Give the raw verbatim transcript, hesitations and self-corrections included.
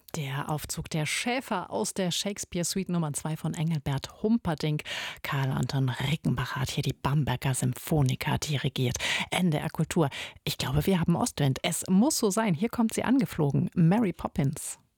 Der Aufzug der Schäfer aus der Shakespeare Suite Nummer zwei von Engelbert Humperdinck. Karl Anton Rickenbacher hat hier die Bamberger Symphoniker dirigiert. N D R Kultur. Ich glaube, wir haben Ostwind. Es muss so sein. Hier kommt sie angeflogen. Mary Poppins.